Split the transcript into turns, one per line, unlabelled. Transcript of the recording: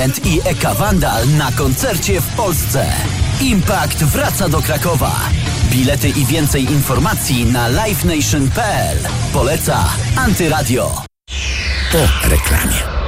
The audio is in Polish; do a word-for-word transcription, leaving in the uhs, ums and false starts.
Band i Eka Vandal na koncercie w Polsce. Impact wraca do Krakowa. Bilety i więcej informacji na live nation kropka p l. Poleca Antyradio.
Po reklamie.